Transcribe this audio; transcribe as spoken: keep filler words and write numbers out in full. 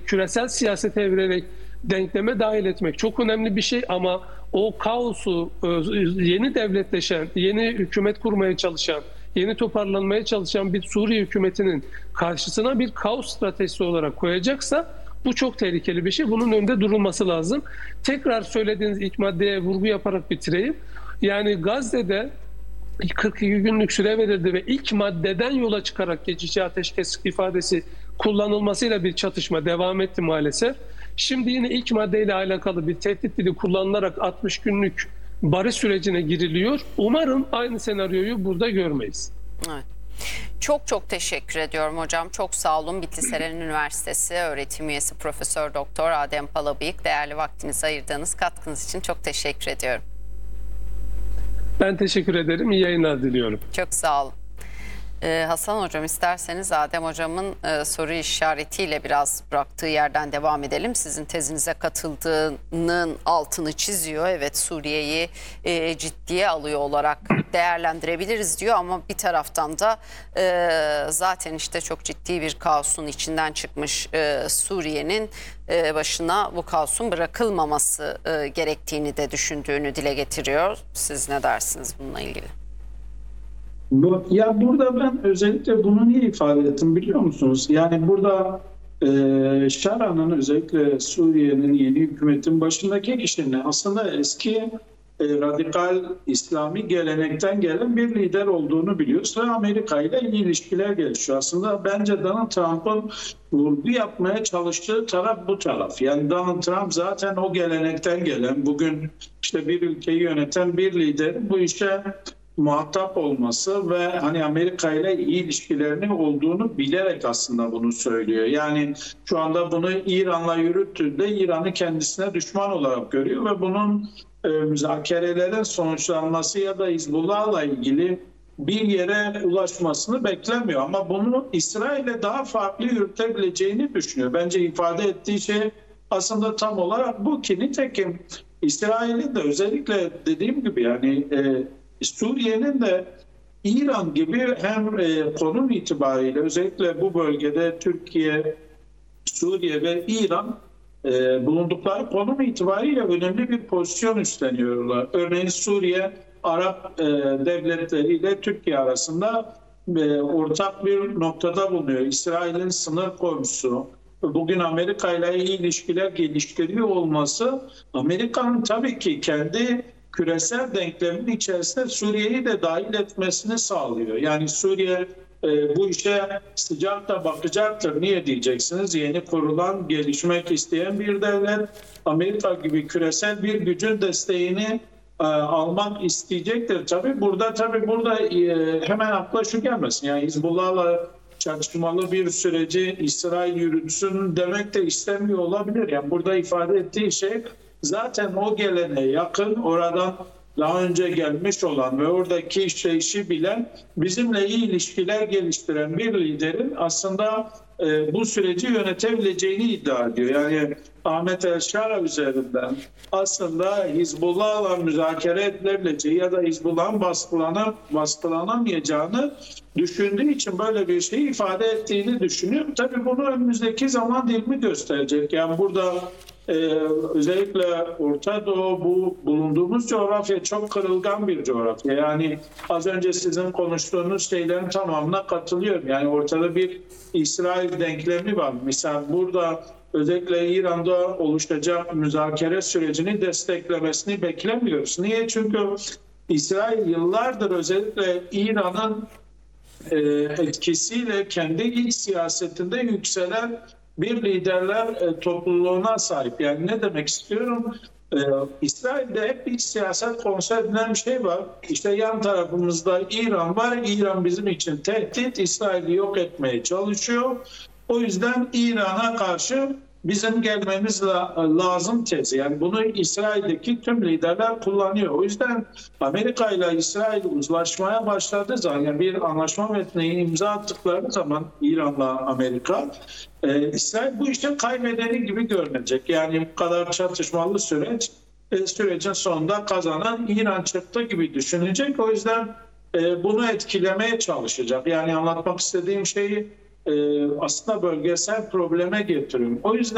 küresel siyasete evirerek denkleme dahil etmek çok önemli bir şey ama o kaosu yeni devletleşen, yeni hükümet kurmaya çalışan, yeni toparlanmaya çalışan bir Suriye hükümetinin karşısına bir kaos stratejisi olarak koyacaksa bu çok tehlikeli bir şey. Bunun önünde durulması lazım. Tekrar söylediğiniz ilk maddeye vurgu yaparak bitireyim. Yani Gazze'de kırk iki günlük süre verildi ve ilk maddeden yola çıkarak geçici ateşkes ifadesi kullanılmasıyla bir çatışma devam etti maalesef. Şimdi yine ilk maddeyle alakalı bir tehdit dili kullanılarak altmış günlük barış sürecine giriliyor. Umarım aynı senaryoyu burada görmeyiz. Evet. Çok çok teşekkür ediyorum hocam. Çok sağ olun. Bitlis Eren Üniversitesi öğretim üyesi Profesör Doktor Adem Palabıyık. Değerli vaktinizi ayırdığınız katkınız için çok teşekkür ediyorum. Ben teşekkür ederim. İyi yayınlar diliyorum. Çok sağ olun. Ee, Hasan Hocam, isterseniz Adem Hocam'ın e, soru işaretiyle biraz bıraktığı yerden devam edelim. Sizin tezinize katıldığının altını çiziyor. Evet, Suriye'yi e, ciddiye alıyor olarak değerlendirebiliriz diyor ama bir taraftan da e, zaten işte çok ciddi bir kaosun içinden çıkmış e, Suriye'nin e, başına bu kaosun bırakılmaması e, gerektiğini de düşündüğünü dile getiriyor. Siz ne dersiniz bununla ilgili? Bu, ya burada ben özellikle bunu niye ifade ettim biliyor musunuz? Yani burada e, Şara'nın özellikle Suriye'nin yeni hükümetin başındaki kişinin aslında eski e, radikal İslami gelenekten gelen bir lider olduğunu biliyoruz ve Amerika ile iyi ilişkiler gelişiyor. Aslında bence Donald Trump'ın vurgu yapmaya çalıştığı taraf bu taraf. Yani Donald Trump zaten o gelenekten gelen, bugün işte bir ülkeyi yöneten bir liderin bu işe muhatap olması ve hani Amerika ile iyi ilişkilerinin olduğunu bilerek aslında bunu söylüyor. Yani şu anda bunu İran'la yürüttüğünde İran'ı kendisine düşman olarak görüyor ve bunun e, müzakerelerin sonuçlanması ya da Hizbullah'la ilgili bir yere ulaşmasını beklemiyor. Ama bunu İsrail'e daha farklı yürütebileceğini düşünüyor. Bence ifade ettiği şey aslında tam olarak bu ki nitekim İsrail'in de özellikle dediğim gibi yani e, Suriye'nin de İran gibi hem e, konum itibariyle özellikle bu bölgede Türkiye, Suriye ve İran e, bulundukları konum itibariyle önemli bir pozisyon üstleniyorlar. Örneğin Suriye, Arap e, devletleriyle Türkiye arasında e, ortak bir noktada bulunuyor. İsrail'in sınır komşusu. Bugün Amerika ile iyi ilişkiler geliştiriyor olması Amerika'nın tabii ki kendi küresel denklemin içerisinde Suriye'yi de dahil etmesini sağlıyor. Yani Suriye e, bu işe sıcak da bakacaktır. Niye diyeceksiniz? Yeni kurulan, gelişmek isteyen bir devlet. Amerika gibi küresel bir gücün desteğini e, almak isteyecektir. Tabii burada tabii burada e, hemen akla şu gelmesin. Yani Hizbullah'la çatışmalı bir süreci İsrail yürütsün demek de istemiyor olabilir. Yani burada ifade ettiği şey zaten o gelene yakın, oradan daha önce gelmiş olan ve oradaki işleyişi bilen, bizimle iyi ilişkiler geliştiren bir liderin aslında e, bu süreci yönetebileceğini iddia ediyor. Yani Ahmet El-Şara üzerinden aslında Hizbullah'la müzakere edilebileceği ya da Hizbullah'ın baskılanıp baskılanamayacağını düşündüğü için böyle bir şey ifade ettiğini düşünüyor. Tabii bunu önümüzdeki zaman dilimi gösterecek. Yani burada Ee, özellikle Orta Doğu, bu bulunduğumuz coğrafya çok kırılgan bir coğrafya. Yani az önce sizin konuştuğunuz şeylerin tamamına katılıyorum. Yani ortada bir İsrail denklemi var. Mesela burada özellikle İran'da oluşacak müzakere sürecini desteklemesini beklemiyoruz. Niye? Çünkü İsrail yıllardır özellikle İran'ın e, etkisiyle kendi iç siyasetinde yükselen bir liderler e, topluluğuna sahip. Yani ne demek istiyorum? Ee, İsrail'de hep bir siyaset konser edilen bir şey var. İşte yan tarafımızda İran var. İran bizim için tehdit. İsrail'i yok etmeye çalışıyor. O yüzden İran'a karşı bizim gelmemiz lazım tezi. Yani bunu İsrail'deki tüm liderler kullanıyor. O yüzden Amerika ile İsrail uzlaşmaya başladığı zaman, yani bir anlaşma metnine imza attıkları zaman İran'la Amerika, e, İsrail bu işin kaybedeni gibi görünecek. Yani bu kadar çatışmalı süreç, e, sürecin sonunda kazanan İran çıktı gibi düşünecek. O yüzden e, bunu etkilemeye çalışacak. Yani anlatmak istediğim şeyi e, aslında bölgesel probleme getiriyorum. O yüzden